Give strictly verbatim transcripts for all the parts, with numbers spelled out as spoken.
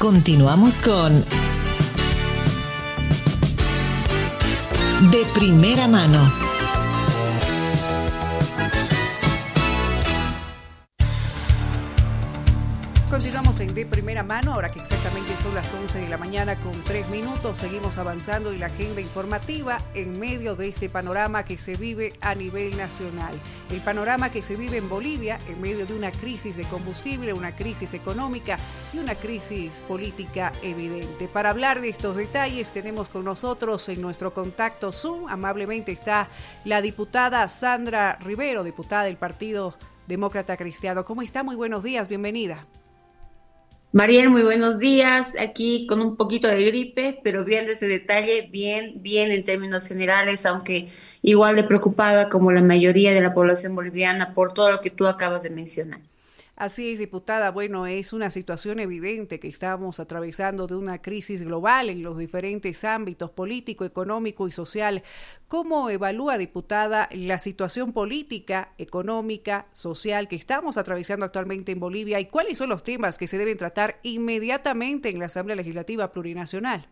Continuamos con De Primera Mano. Continuamos en De Primera Mano, ahora que exactamente son las once de la mañana con tres minutos. Seguimos avanzando en la agenda informativa en medio de este panorama que se vive a nivel nacional. El panorama que se vive en Bolivia en medio de una crisis de combustible, una crisis económica y una crisis política evidente. Para hablar de estos detalles tenemos con nosotros en nuestro contacto Zoom, amablemente está la diputada Sandra Rivero, diputada del Partido Demócrata Cristiano. ¿Cómo está? Muy buenos días, bienvenida. Mariel, muy buenos días, aquí con un poquito de gripe, pero bien de ese detalle, bien, bien en términos generales, aunque igual de preocupada como la mayoría de la población boliviana por todo lo que tú acabas de mencionar. Así es, diputada. Bueno, es una situación evidente que estamos atravesando de una crisis global en los diferentes ámbitos político, económico y social. ¿Cómo evalúa, diputada, la situación política, económica, social que estamos atravesando actualmente en Bolivia y cuáles son los temas que se deben tratar inmediatamente en la Asamblea Legislativa Plurinacional?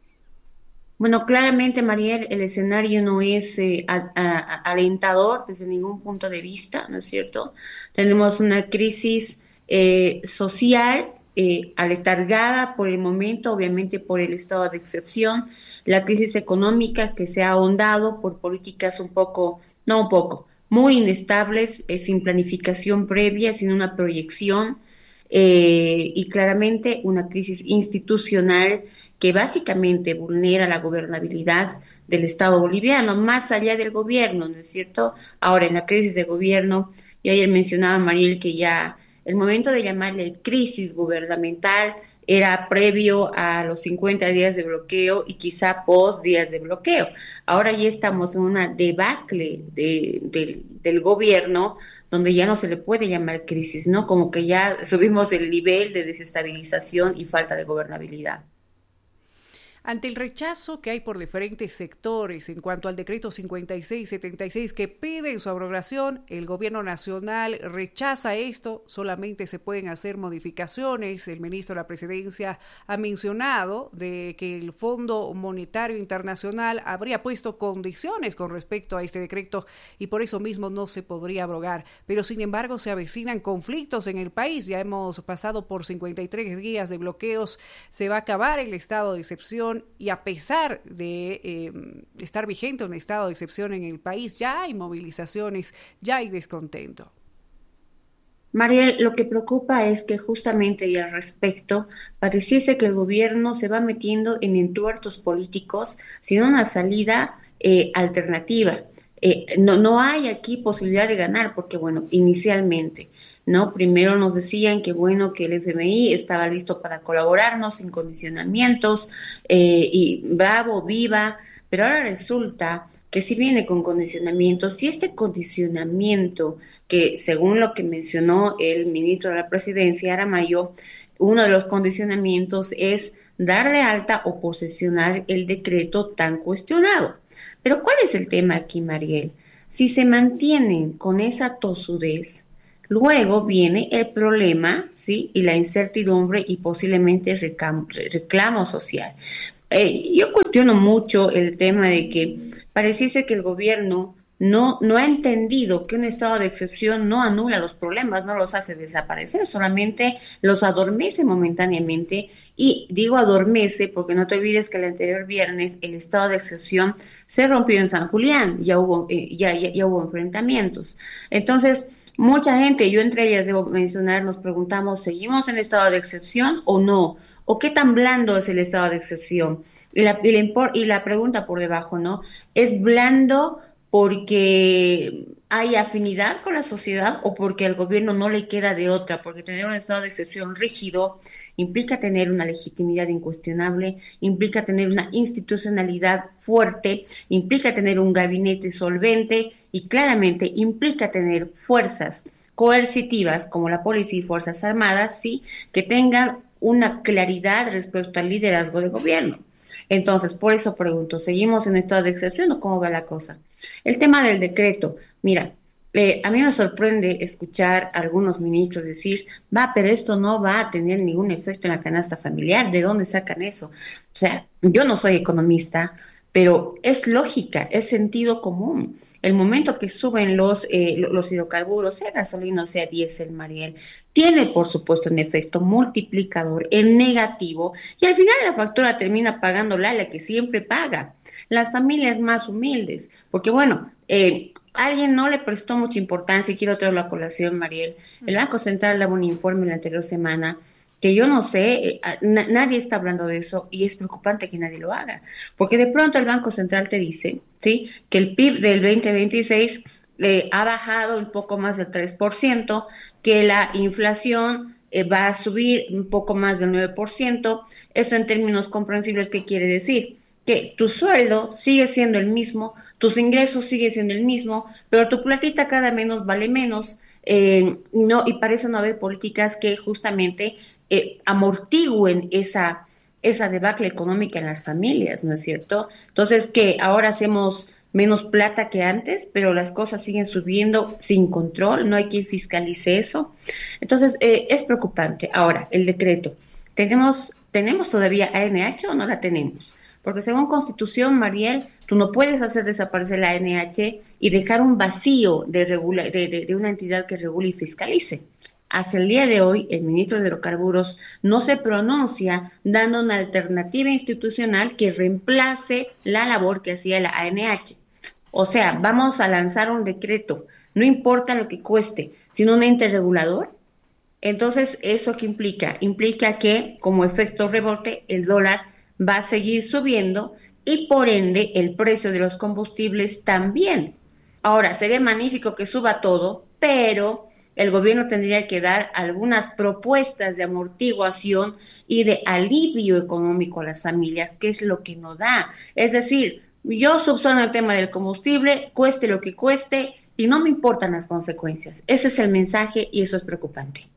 Bueno, claramente, Mariel, el escenario no es eh, a- a- alentador desde ningún punto de vista, ¿no es cierto? Tenemos una crisis eh, social eh, aletargada por el momento, obviamente por el estado de excepción, la crisis económica que se ha ahondado por políticas un poco, no un poco, muy inestables, eh, sin planificación previa, sin una proyección, eh, y claramente una crisis institucional que básicamente vulnera la gobernabilidad del Estado boliviano, más allá del gobierno, ¿no es cierto? Ahora, en la crisis de gobierno, yo ayer mencionaba, Mariel, que ya el momento de llamarle crisis gubernamental era previo a los cincuenta días de bloqueo y quizá post días de bloqueo. Ahora ya estamos en una debacle de, del del gobierno donde ya no se le puede llamar crisis, ¿no? Como que ya subimos el nivel de desestabilización y falta de gobernabilidad. Ante el rechazo que hay por diferentes sectores en cuanto al decreto cincuenta y seis setenta y seis que piden su abrogación, el gobierno nacional rechaza esto, solamente se pueden hacer modificaciones. El ministro de la Presidencia ha mencionado de que el Fondo Monetario Internacional habría puesto condiciones con respecto a este decreto y por eso mismo no se podría abrogar. Pero sin embargo se avecinan conflictos en el país, ya hemos pasado por cincuenta y tres días de bloqueos, se va a acabar el estado de excepción y a pesar de eh, estar vigente un estado de excepción en el país, ya hay movilizaciones, ya hay descontento. Mariel, lo que preocupa es que justamente y al respecto, pareciese que el gobierno se va metiendo en entuertos políticos sin una salida eh, alternativa. Eh, no, no hay aquí posibilidad de ganar porque, bueno, inicialmente, ¿no? Primero nos decían que, bueno, que el F M I estaba listo para colaborarnos sin condicionamientos, eh, y bravo, viva, pero ahora resulta que sí viene con condicionamientos y este condicionamiento que según lo que mencionó el ministro de la Presidencia, Aramayo, uno de los condicionamientos es darle alta o posesionar el decreto tan cuestionado. Pero ¿cuál es el tema aquí, Mariel? Si se mantienen con esa tosudez, luego viene el problema, ¿sí? Y la incertidumbre y posiblemente reclamo, reclamo social. Eh, yo cuestiono mucho el tema de que pareciese que el gobierno no, no ha entendido que un estado de excepción no anula los problemas, no los hace desaparecer, solamente los adormece momentáneamente. Y digo adormece porque no te olvides que el anterior viernes el estado de excepción se rompió en San Julián, ya hubo, eh, ya, ya, ya hubo enfrentamientos. Entonces, mucha gente, yo entre ellas debo mencionar, nos preguntamos, ¿seguimos en estado de excepción o no? ¿O qué tan blando es el estado de excepción? Y la, y la, impor- y la pregunta por debajo, ¿no? ¿Es blando porque hay afinidad con la sociedad o porque al gobierno no le queda de otra? Porque tener un estado de excepción rígido implica tener una legitimidad incuestionable, implica tener una institucionalidad fuerte, implica tener un gabinete solvente y claramente implica tener fuerzas coercitivas como la policía y fuerzas armadas, sí, que tengan una claridad respecto al liderazgo del gobierno. Entonces, por eso pregunto, ¿seguimos en estado de excepción o cómo va la cosa? El tema del decreto, mira, Eh, a mí me sorprende escuchar a algunos ministros decir, va, pero esto no va a tener ningún efecto en la canasta familiar. ¿De dónde sacan eso? O sea, yo no soy economista, pero es lógica, es sentido común. El momento que suben los, eh, lo- los hidrocarburos, sea gasolina o sea diésel, Mariel, tiene por supuesto un efecto multiplicador en negativo y al final la factura termina pagándola la que siempre paga, las familias más humildes, porque bueno, eh, alguien no le prestó mucha importancia y quiero traerlo a colación, Mariel. El Banco Central daba un informe la anterior semana que yo no sé, eh, a- na- nadie está hablando de eso y es preocupante que nadie lo haga, porque de pronto el Banco Central te dice, ¿sí? Que el P I B del dos mil veintiséis eh, ha bajado un poco más del tres por ciento, que la inflación eh, va a subir un poco más del nueve por ciento. Eso en términos comprensibles, ¿qué quiere decir? Que tu sueldo sigue siendo el mismo, tus ingresos siguen siendo el mismo, pero tu platita cada menos vale menos, eh, no, y parece no haber políticas que justamente eh, amortigüen esa, esa debacle económica en las familias, ¿no es cierto? Entonces, que ahora hacemos menos plata que antes, pero las cosas siguen subiendo sin control, no hay quien fiscalice eso. Entonces, eh, es preocupante. Ahora, el decreto. ¿Tenemos, ¿tenemos todavía A N H o no la tenemos? Porque según Constitución, Mariel, tú no puedes hacer desaparecer la A N H y dejar un vacío de, regula de, de, de una entidad que regule y fiscalice. Hasta el día de hoy, el ministro de Hidrocarburos no se pronuncia dando una alternativa institucional que reemplace la labor que hacía la A N H. O sea, vamos a lanzar un decreto, no importa lo que cueste, sino un ente regulador. Entonces, ¿eso qué implica? Implica que, como efecto rebote, el dólar va a seguir subiendo y por ende el precio de los combustibles también. Ahora, sería magnífico que suba todo, pero el gobierno tendría que dar algunas propuestas de amortiguación y de alivio económico a las familias, que es lo que no da. Es decir, yo subsano el tema del combustible, cueste lo que cueste, y no me importan las consecuencias. Ese es el mensaje y eso es preocupante.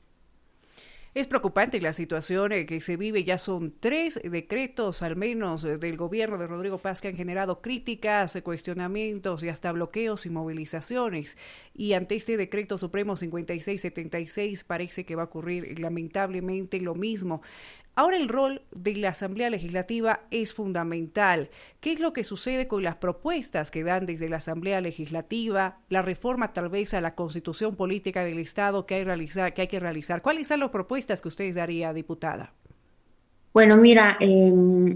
Es preocupante la situación eh, que se vive. Ya son tres decretos, al menos, eh, del gobierno de Rodrigo Paz que han generado críticas, eh, cuestionamientos y hasta bloqueos y movilizaciones. Y ante este decreto supremo cincuenta y seis setenta y seis parece que va a ocurrir lamentablemente lo mismo. Ahora el rol de la Asamblea Legislativa es fundamental. ¿Qué es lo que sucede con las propuestas que dan desde la Asamblea Legislativa, la reforma tal vez a la Constitución Política del Estado que hay, realizar, que hay que realizar? ¿Cuáles son las propuestas que usted daría, diputada? Bueno, mira, eh,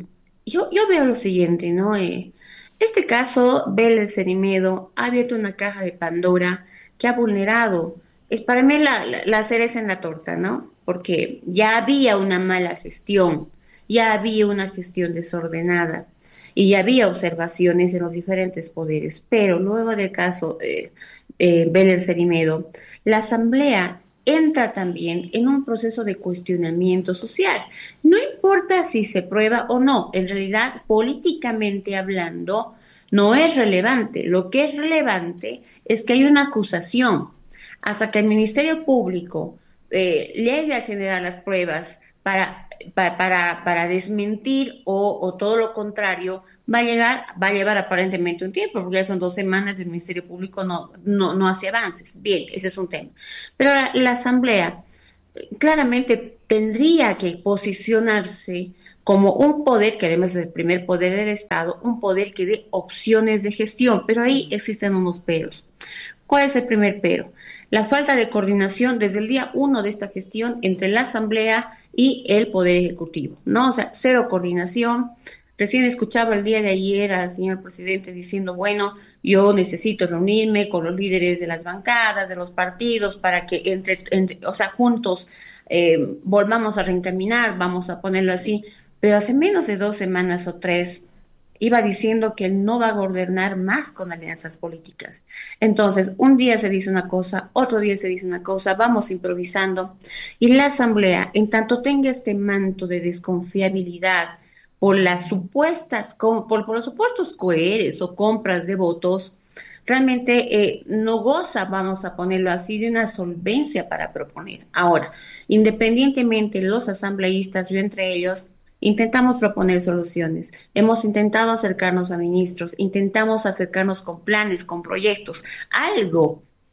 yo, yo veo lo siguiente, ¿no? Eh, este caso, Vélez Cerimedo ha abierto una caja de Pandora que ha vulnerado, es para mí la, la, la cereza en la torta, ¿no? Porque ya había una mala gestión, ya había una gestión desordenada y ya había observaciones en los diferentes poderes, pero luego del caso eh, eh, Vélez Cerimedo, la Asamblea entra también en un proceso de cuestionamiento social. No importa si se prueba o no, en realidad, políticamente hablando, no es relevante. Lo que es relevante es que hay una acusación. Hasta que el Ministerio Público eh, llegue a generar las pruebas para, para, para, para desmentir o, o todo lo contrario, va a llegar, va a llevar aparentemente un tiempo, porque ya son dos semanas y el Ministerio Público no, no, no hace avances. Bien, ese es un tema. Pero la, la Asamblea claramente tendría que posicionarse como un poder, que además es el primer poder del Estado, un poder que dé opciones de gestión, pero ahí existen unos peros. ¿Cuál es el primer pero? La falta de coordinación desde el día uno de esta gestión entre la Asamblea y el Poder Ejecutivo, ¿no? O sea, cero coordinación. Recién escuchaba el día de ayer al señor presidente diciendo, bueno, yo necesito reunirme con los líderes de las bancadas, de los partidos, para que entre, entre o sea, juntos eh, volvamos a reencaminar, vamos a ponerlo así. Pero hace menos de dos semanas o tres iba diciendo que él no va a gobernar más con alianzas políticas. Entonces, un día se dice una cosa, otro día se dice una cosa, vamos improvisando. Y la Asamblea, en tanto tenga este manto de desconfiabilidad por las supuestas, por, por los supuestos coheres o compras de votos, realmente eh, no goza, vamos a ponerlo así, de una solvencia para proponer. Ahora, independientemente los asambleístas, yo entre ellos, intentamos proponer soluciones, hemos intentado acercarnos a ministros, intentamos acercarnos con planes, con proyectos, algo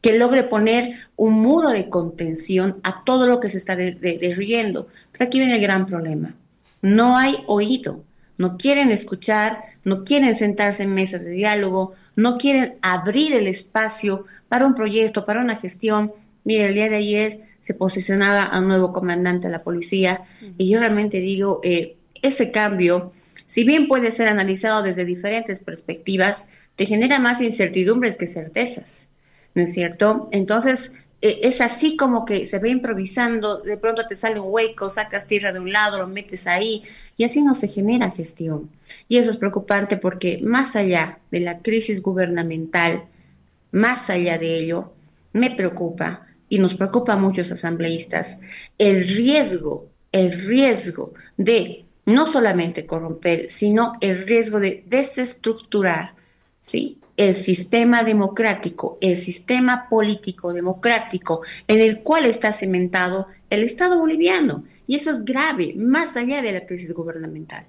que logre poner un muro de contención a todo lo que se está de, de, derruyendo. Pero aquí viene el gran problema. No hay oído, no quieren escuchar, no quieren sentarse en mesas de diálogo, no quieren abrir el espacio para un proyecto, para una gestión. Mire, el día de ayer se posicionaba a un nuevo comandante de la policía y yo realmente digo, eh, ese cambio, si bien puede ser analizado desde diferentes perspectivas, te genera más incertidumbres que certezas, ¿no es cierto? Entonces, eh, es así como que se va improvisando, de pronto te sale un hueco, sacas tierra de un lado, lo metes ahí, y así no se genera gestión. Y eso es preocupante porque más allá de la crisis gubernamental, más allá de ello, me preocupa, y nos preocupa a muchos asambleístas, el riesgo, el riesgo de no solamente corromper, sino el riesgo de desestructurar, ¿sí?, el sistema democrático, el sistema político democrático en el cual está cimentado el Estado boliviano. Y eso es grave, más allá de la crisis gubernamental.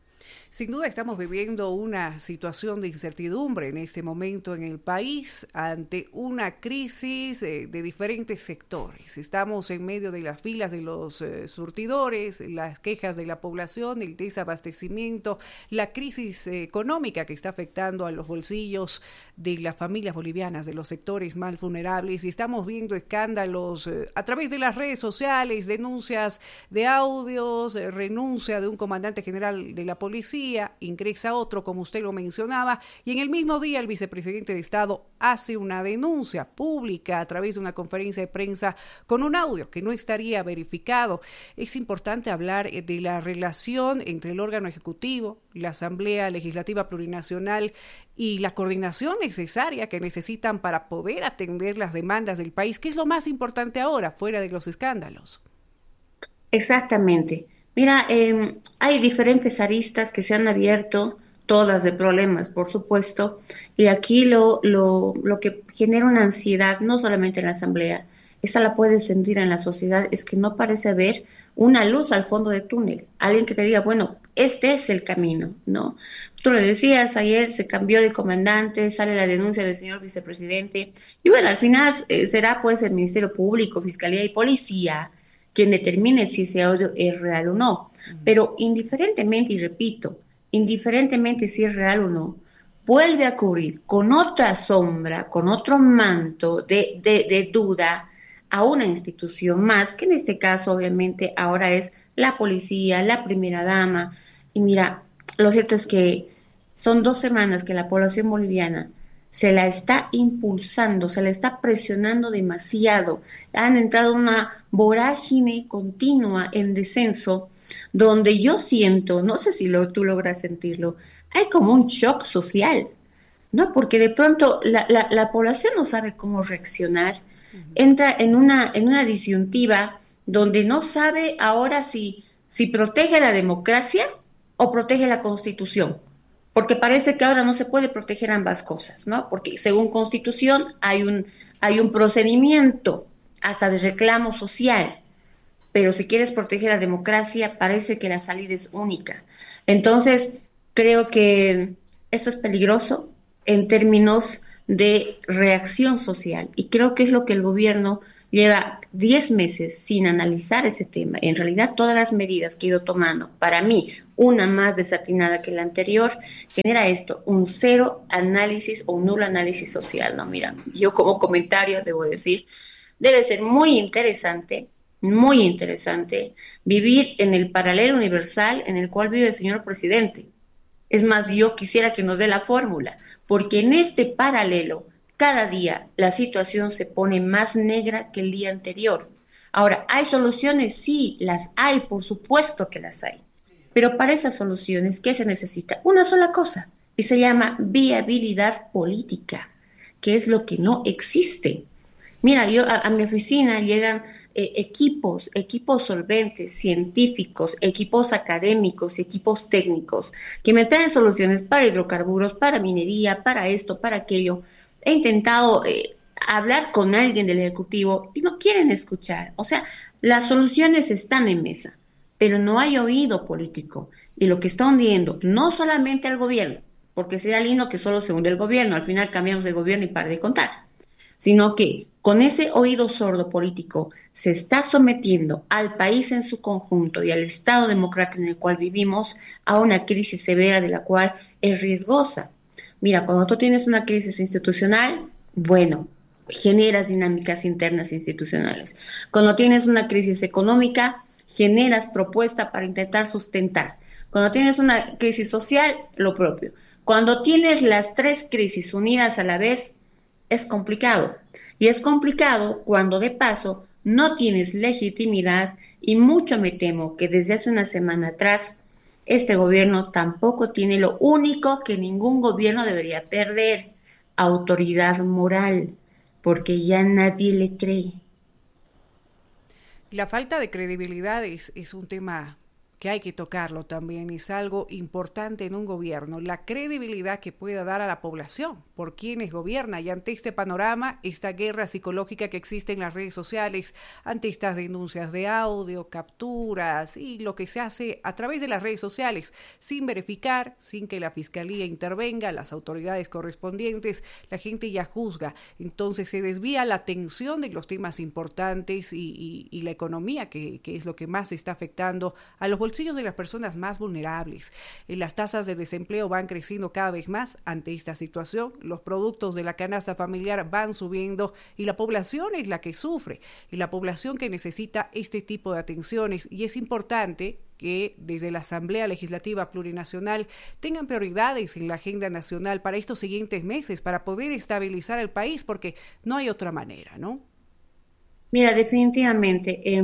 Sin duda estamos viviendo una situación de incertidumbre en este momento en el país ante una crisis eh, de diferentes sectores. Estamos en medio de las filas de los eh, surtidores, las quejas de la población, el desabastecimiento, la crisis eh, económica que está afectando a los bolsillos de las familias bolivianas, de los sectores más vulnerables, y estamos viendo escándalos eh, a través de las redes sociales, denuncias de audios, eh, renuncia de un comandante general de la policía, ingresa otro, como usted lo mencionaba, y en el mismo día el vicepresidente de Estado hace una denuncia pública a través de una conferencia de prensa con un audio que no estaría verificado. Es importante hablar de la relación entre el órgano ejecutivo, la Asamblea Legislativa Plurinacional y la coordinación necesaria que necesitan para poder atender las demandas del país, que es lo más importante ahora, fuera de los escándalos. Exactamente. Mira, eh, hay diferentes aristas que se han abierto, todas de problemas, por supuesto, y aquí lo, lo, lo que genera una ansiedad, no solamente en la Asamblea, esa la puedes sentir en la sociedad, es que no parece haber una luz al fondo del túnel, alguien que te diga, bueno, este es el camino, ¿no? Tú lo decías, ayer se cambió de comandante, sale la denuncia del señor vicepresidente, y bueno, al final eh, será pues el Ministerio Público, Fiscalía y Policía quien determine si ese audio es real o no. Pero indiferentemente, y repito, indiferentemente si es real o no, vuelve a cubrir con otra sombra, con otro manto de, de, de duda a una institución más, que en este caso obviamente ahora es la policía, la primera dama. Y mira, lo cierto es que son dos semanas que la población boliviana se la está impulsando, se la está presionando demasiado. Han entrado en una vorágine continua en descenso, donde yo siento, no sé si lo, tú logras sentirlo, hay como un shock social, ¿no? Porque de pronto la, la, la población no sabe cómo reaccionar, uh-huh. entra en una, en una disyuntiva donde no sabe ahora si, si protege la democracia o protege la Constitución. Porque parece que ahora no se puede proteger ambas cosas, ¿no? Porque según Constitución hay un, hay un procedimiento hasta de reclamo social, pero si quieres proteger la democracia parece que la salida es única. Entonces, creo que esto es peligroso en términos de reacción social y creo que es lo que el gobierno lleva diez meses sin analizar ese tema. En realidad, todas las medidas que ha ido tomando, para mí, una más desatinada que la anterior, genera esto, un cero análisis o un nulo análisis social, ¿no? Mira, yo como comentario debo decir, debe ser muy interesante, muy interesante vivir en el paralelo universal en el cual vive el señor presidente. Es más, yo quisiera que nos dé la fórmula, porque en este paralelo, cada día la situación se pone más negra que el día anterior. Ahora, ¿hay soluciones? Sí, las hay, por supuesto que las hay. Pero para esas soluciones, ¿qué se necesita? Una sola cosa, y se llama viabilidad política, que es lo que no existe. Mira, yo a, a mi oficina llegan eh, equipos, equipos solventes, científicos, equipos académicos, equipos técnicos, que me traen soluciones para hidrocarburos, para minería, para esto, para aquello. He intentado eh, hablar con alguien del Ejecutivo y no quieren escuchar. O sea, las soluciones están en mesa, pero no hay oído político. Y lo que está hundiendo, no solamente al gobierno, porque sería lindo que solo se hunde el gobierno, al final cambiamos de gobierno y para de contar. sino que con ese oído sordo político se está sometiendo al país en su conjunto y al Estado democrático en el cual vivimos a una crisis severa de la cual es riesgosa. Mira, cuando tú tienes una crisis institucional, bueno, generas dinámicas internas institucionales. Cuando tienes una crisis económica, generas propuesta para intentar sustentar. Cuando tienes una crisis social, lo propio. Cuando tienes las tres crisis unidas a la vez, es complicado. Y es complicado cuando de paso no tienes legitimidad y mucho me temo que desde hace una semana atrás este gobierno tampoco tiene lo único que ningún gobierno debería perder, autoridad moral, porque ya nadie le cree. La falta de credibilidad es, es un tema que hay que tocarlo también, es algo importante en un gobierno, la credibilidad que pueda dar a la población por quienes gobierna. Y ante este panorama, esta guerra psicológica que existe en las redes sociales, ante estas denuncias de audio, capturas y lo que se hace a través de las redes sociales, sin verificar, sin que la fiscalía intervenga, las autoridades correspondientes, la gente ya juzga. Entonces se desvía la atención de los temas importantes y, y, y la economía, que, que es lo que más está afectando a los bolsillos de las personas más vulnerables. Las tasas de desempleo van creciendo cada vez más ante esta situación, los productos de la canasta familiar van subiendo y la población es la que sufre, y la población que necesita este tipo de atenciones, y es importante que desde la Asamblea Legislativa Plurinacional tengan prioridades en la agenda nacional para estos siguientes meses, para poder estabilizar el país, porque no hay otra manera, ¿no? Mira, definitivamente, eh,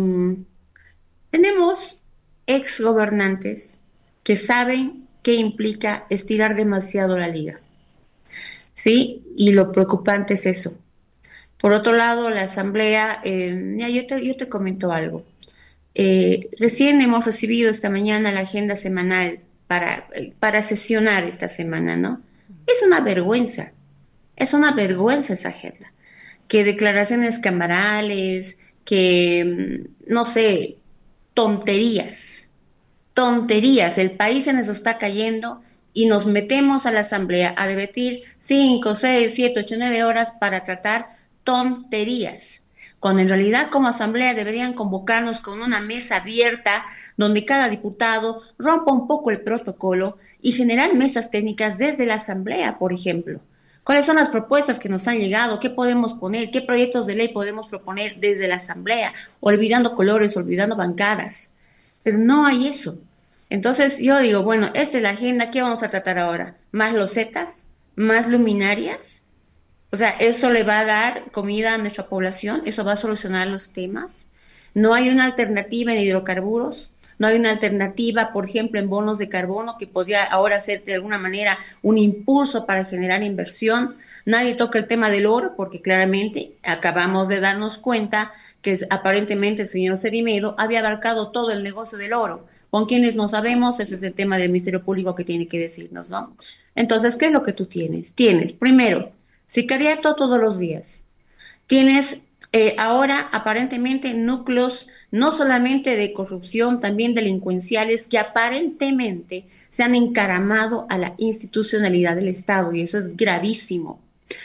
tenemos ex gobernantes que saben qué implica estirar demasiado la liga, ¿sí? Y lo preocupante es eso. Por otro lado, la asamblea, eh, ya yo te, yo te comento algo. Eh, recién hemos recibido esta mañana la agenda semanal para, para sesionar esta semana, ¿no? Es una vergüenza, es una vergüenza esa agenda. Que declaraciones camarales, que, no sé, tonterías. Tonterías, el país se nos está cayendo y nos metemos a la asamblea a debatir cinco, seis, siete, ocho, nueve horas para tratar tonterías, cuando en realidad como asamblea deberían convocarnos con una mesa abierta donde cada diputado rompa un poco el protocolo y generar mesas técnicas desde la asamblea, por ejemplo. ¿Cuáles son las propuestas que nos han llegado? ¿Qué podemos poner? ¿Qué proyectos de ley podemos proponer desde la asamblea? Olvidando colores, olvidando bancadas. Pero no hay eso. Entonces yo digo, bueno, esta es la agenda, ¿qué vamos a tratar ahora? ¿Más losetas? ¿Más luminarias? O sea, ¿eso le va a dar comida a nuestra población? ¿Eso va a solucionar los temas? No hay una alternativa en hidrocarburos, no hay una alternativa, por ejemplo, en bonos de carbono que podría ahora ser de alguna manera un impulso para generar inversión. Nadie toca el tema del oro porque claramente acabamos de darnos cuenta que aparentemente el señor Cerimedo había abarcado todo el negocio del oro. Con quienes no sabemos, ese es el tema del Ministerio Público que tiene que decirnos, ¿no? Entonces, ¿qué es lo que tú tienes? Tienes, primero, sicariato todos los días. Tienes eh, ahora aparentemente núcleos no solamente de corrupción, también delincuenciales que aparentemente se han encaramado a la institucionalidad del Estado y eso es gravísimo.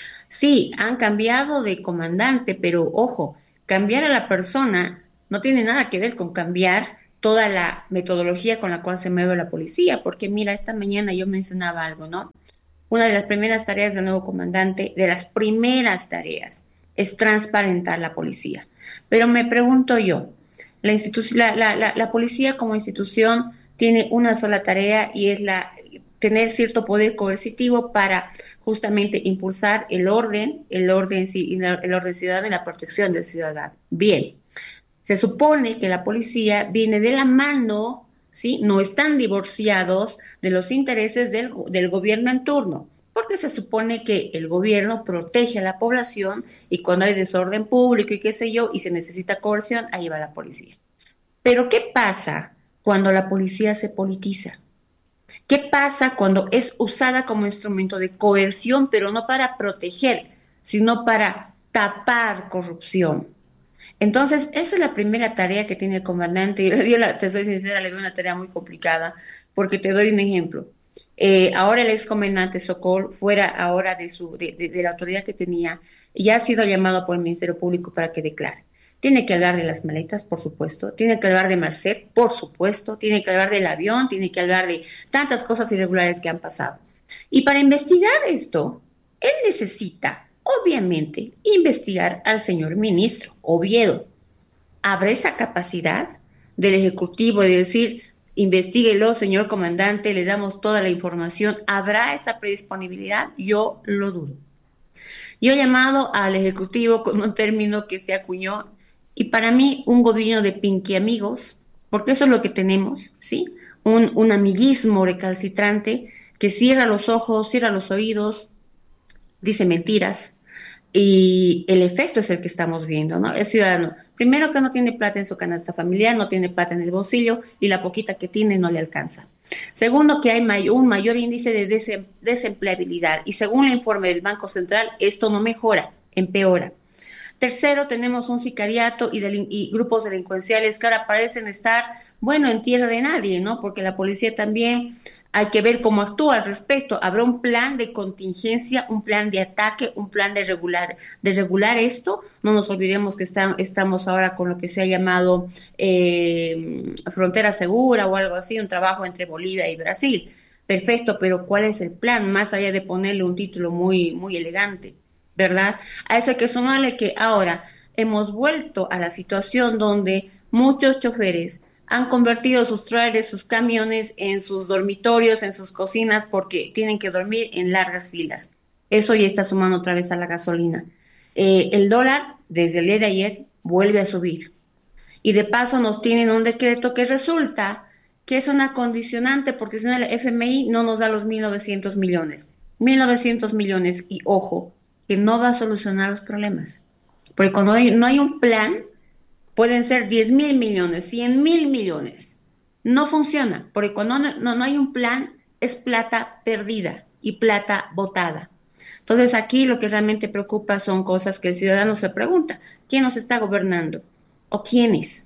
Sí, han cambiado de comandante, pero ojo, cambiar a la persona no tiene nada que ver con cambiar toda la metodología con la cual se mueve la policía, porque mira, esta mañana yo mencionaba algo, ¿no? Una de las primeras tareas del nuevo comandante, de las primeras tareas, es transparentar la policía. Pero me pregunto yo, la, institu- la, la, la, la policía como institución tiene una sola tarea y es la tener cierto poder coercitivo para justamente impulsar el orden, el orden, el orden ciudadano y la protección del ciudadano. Bien, se supone que la policía viene de la mano, ¿sí? No están divorciados de los intereses del, del gobierno en turno, porque se supone que el gobierno protege a la población y cuando hay desorden público y qué sé yo, y se necesita coerción, ahí va la policía. Pero ¿qué pasa cuando la policía se politiza? ¿Qué pasa cuando es usada como instrumento de coerción, pero no para proteger, sino para tapar corrupción? Entonces, esa es la primera tarea que tiene el comandante. Yo, la, te soy sincera, le veo una tarea muy complicada, porque te doy un ejemplo. Eh, ahora el ex comandante Sokol, fuera ahora de, su, de, de, de la autoridad que tenía, ya ha sido llamado por el Ministerio Público para que declare. Tiene que hablar de las maletas, por supuesto, tiene que hablar de Marcet, por supuesto, tiene que hablar del avión, tiene que hablar de tantas cosas irregulares que han pasado. Y para investigar esto, él necesita, obviamente, investigar al señor ministro Oviedo. ¿Habrá esa capacidad del Ejecutivo de decir, investíguelo, señor comandante, le damos toda la información? ¿Habrá esa predisponibilidad? Yo lo dudo. Yo he llamado al Ejecutivo con un término que se acuñó, y para mí un gobierno de pinky amigos, porque eso es lo que tenemos, ¿sí? Un, un amiguismo recalcitrante que cierra los ojos, cierra los oídos, dice mentiras, y el efecto es el que estamos viendo, ¿no? El ciudadano, primero que no tiene plata en su canasta familiar, no tiene plata en el bolsillo, y la poquita que tiene no le alcanza. Segundo, que hay may- un mayor índice de desem- desempleabilidad, y según el informe del Banco Central, esto no mejora, empeora. Tercero, tenemos un sicariato y, delin- y grupos delincuenciales que ahora parecen estar, bueno, en tierra de nadie, ¿no? Porque la policía también hay que ver cómo actúa al respecto. Habrá un plan de contingencia, un plan de ataque, un plan de regular, de regular esto. No nos olvidemos que está, estamos ahora con lo que se ha llamado eh, frontera segura o algo así, un trabajo entre Bolivia y Brasil. Perfecto, pero ¿cuál es el plan? Más allá de ponerle un título muy, muy elegante, ¿verdad? A eso hay que sumarle que ahora hemos vuelto a la situación donde muchos choferes han convertido sus trailers, sus camiones en sus dormitorios, en sus cocinas, porque tienen que dormir en largas filas. Eso ya está sumando otra vez a la gasolina. Eh, el dólar, desde el día de ayer, vuelve a subir. Y de paso nos tienen un decreto que resulta que es una condicionante, porque si no el F M I no nos da los mil novecientos millones. mil novecientos millones, y ojo, que no va a solucionar los problemas. Porque cuando hay, no hay un plan, pueden ser diez mil millones, cien mil millones. No funciona, porque cuando no, no, no hay un plan, es plata perdida y plata botada. Entonces aquí lo que realmente preocupa son cosas que el ciudadano se pregunta: ¿quién nos está gobernando? ¿O quiénes?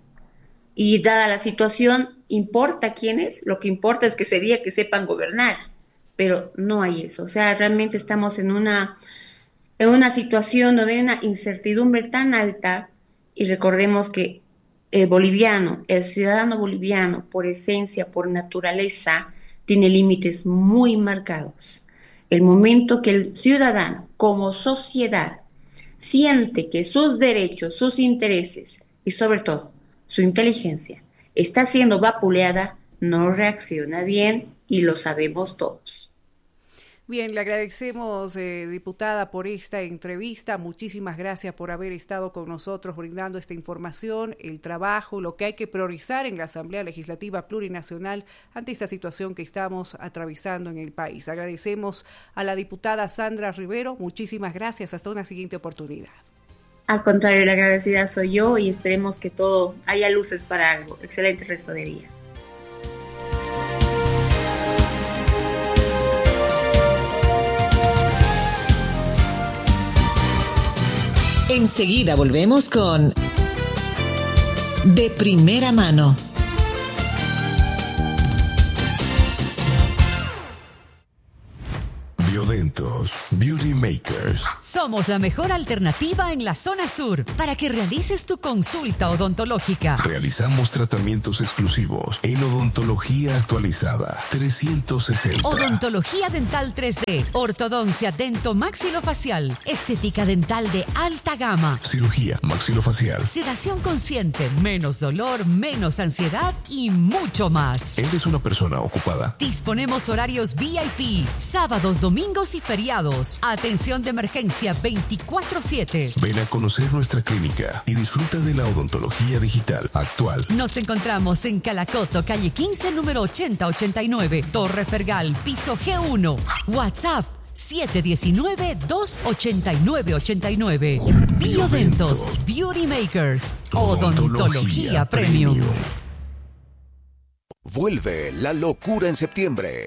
Y dada la situación, ¿importa quiénes? Lo que importa es que sería que sepan gobernar, pero no hay eso. O sea, realmente estamos en una... en una situación donde hay una incertidumbre tan alta, y recordemos que el boliviano, el ciudadano boliviano, por esencia, por naturaleza, tiene límites muy marcados. El momento que el ciudadano, como sociedad, siente que sus derechos, sus intereses y sobre todo su inteligencia está siendo vapuleada, no reacciona bien, y lo sabemos todos. Bien, le agradecemos, eh, diputada, por esta entrevista. Muchísimas gracias por haber estado con nosotros brindando esta información, el trabajo, lo que hay que priorizar en la Asamblea Legislativa Plurinacional ante esta situación que estamos atravesando en el país. Agradecemos a la diputada Sandra Rivero. Muchísimas gracias. Hasta una siguiente oportunidad. Al contrario, la agradecida soy yo, y esperemos que todo haya luces para algo. Excelente resto de día. Enseguida volvemos con De Primera Mano. Biodentos Beauty Makers. Somos la mejor alternativa en la zona sur para que realices tu consulta odontológica. Realizamos tratamientos exclusivos en odontología actualizada trescientos sesenta. Odontología dental tres D, ortodoncia dento-maxilofacial, estética dental de alta gama, cirugía maxilofacial, sedación consciente, menos dolor, menos ansiedad y mucho más. ¿Eres una persona ocupada? Disponemos horarios V I P, sábados, domingos y feriados. Atención de emergencia veinticuatro siete. Ven a conocer nuestra clínica y disfruta de la odontología digital actual. Nos encontramos en Calacoto, calle quince, número ochenta ochenta y nueve, Torre Fergal, piso G uno. WhatsApp siete uno nueve, dos ocho nueve ocho nueve. Biodentos Beauty Makers. Odontología, Odontología Premium. Premium. Vuelve la locura en septiembre.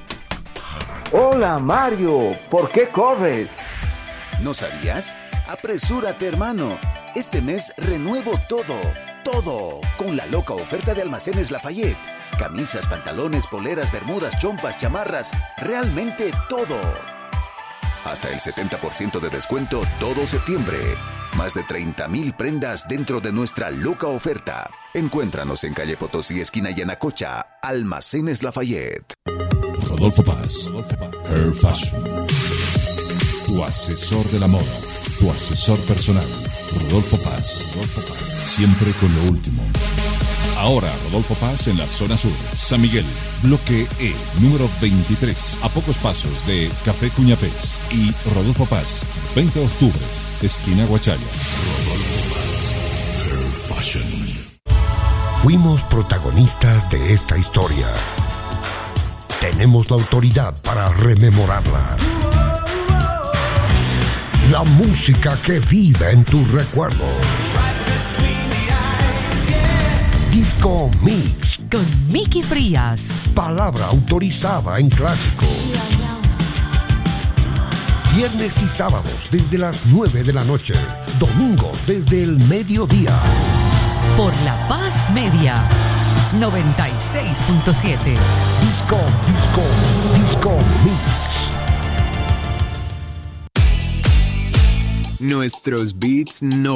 Hola Mario, ¿por qué corres? ¿No sabías? Apresúrate, hermano. Este mes renuevo todo, todo, con la loca oferta de Almacenes Lafayette. Camisas, pantalones, poleras, bermudas, chompas, chamarras, realmente todo. Hasta el setenta por ciento de descuento todo septiembre. Más de treinta mil prendas dentro de nuestra loca oferta. Encuéntranos en calle Potosí, esquina Yanacocha, Almacenes Lafayette. Rodolfo Paz, Hair Fashion. Tu asesor de la moda, tu asesor personal. Rodolfo Paz, siempre con lo último. Ahora Rodolfo Paz en la zona sur, San Miguel, bloque E, número veintitrés, a pocos pasos de Café Cuñapés. Y Rodolfo Paz, veinte de octubre, esquina Guachaya. Rodolfo Paz, Hair Fashion. Fuimos protagonistas de esta historia. Tenemos la autoridad para rememorarla. La música que vive en tus recuerdos. Disco Mix con Miki Frías. Palabra autorizada en clásico. Viernes y sábados desde las nueve de la noche. Domingos desde el mediodía. Por La Paz Media noventa y seis punto siete. Disco, disco, disco Mix. Nuestros beats no